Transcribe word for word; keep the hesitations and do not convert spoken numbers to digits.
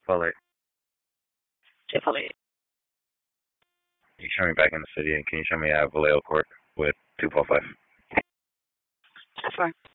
Chipotle. Chipotle. You show me back in the city, and can you show me at Vallejo Court with two four five? That's fine.